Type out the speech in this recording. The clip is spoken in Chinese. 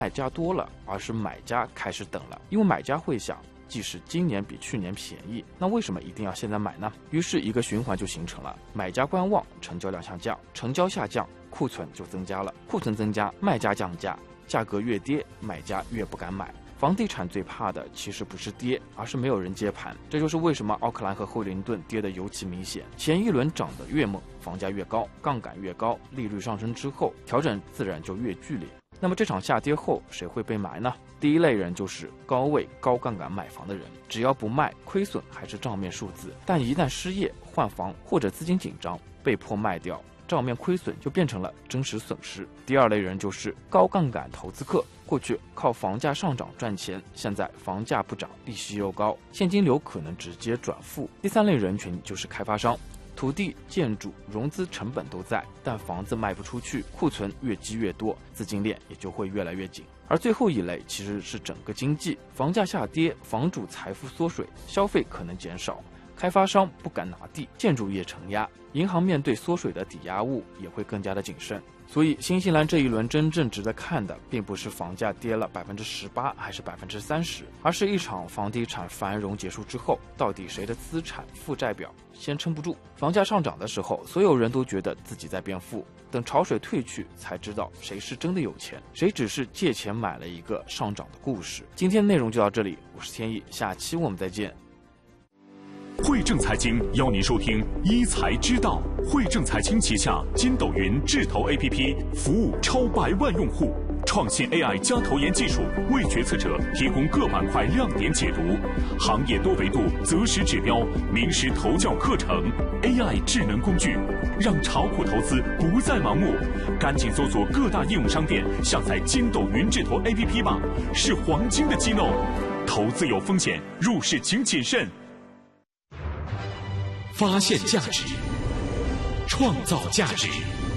卖家多了，而是买家开始等了，因为买家会想，即使今年比去年便宜，那为什么一定要现在买呢？于是一个循环就形成了，买家观望，成交量下降，成交下降，库存就增加了，库存增加，卖家降价，价格越跌，买家越不敢买。房地产最怕的其实不是跌，而是没有人接盘。这就是为什么奥克兰和惠灵顿跌得尤其明显。前一轮涨得越猛，房价越高，杠杆越高，利率上升之后，调整自然就越剧烈。那么这场下跌后，谁会被埋呢？第一类人就是高位高杠杆买房的人，只要不卖，亏损还是账面数字，但一旦失业、换房或者资金紧张，被迫卖掉，账面亏损就变成了真实损失。第二类人就是高杠杆投资客，过去靠房价上涨赚钱，现在房价不涨，利息又高，现金流可能直接转负。第三类人群就是开发商，土地、建筑、融资成本都在，但房子卖不出去，库存越积越多，资金链也就会越来越紧。而最后一类其实是整个经济，房价下跌，房主财富缩水，消费可能减少，开发商不敢拿地，建筑业承压，银行面对缩水的抵押物也会更加的谨慎。所以新西兰这一轮真正值得看的，并不是房价跌了18%还是30%，而是一场房地产繁荣结束之后，到底谁的资产负债表先撑不住。房价上涨的时候，所有人都觉得自己在变富，等潮水退去，才知道谁是真的有钱，谁只是借钱买了一个上涨的故事。今天内容就到这里，我是天意，下期我们再见。 汇正财经邀您收听一财之道。汇正财经旗下筋斗云智投 APP 服务超100万用户，创新 AI 加投研技术，为决策者提供各板块亮点解读，行业多维度择时指标，名师投教课程 ，AI 智能工具，让炒股投资不再盲目。赶紧搜索各大应用商店，下载筋斗云智投 APP 吧，是黄金的机弄。投资有风险，入市请谨慎。发现价值，创造价值。